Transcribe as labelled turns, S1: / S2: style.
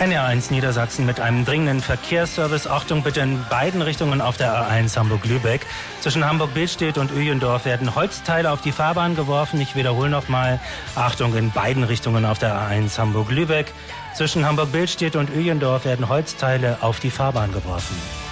S1: NR1 Niedersachsen mit einem dringenden Verkehrsservice. Achtung bitte in beiden Richtungen auf der A1 Hamburg-Lübeck. Zwischen Hamburg-Billstedt und Uyendorf werden Holzteile auf die Fahrbahn geworfen. Ich wiederhole nochmal. Achtung in beiden Richtungen auf der A1 Hamburg-Lübeck. Zwischen Hamburg-Billstedt und Uyendorf werden Holzteile auf die Fahrbahn geworfen.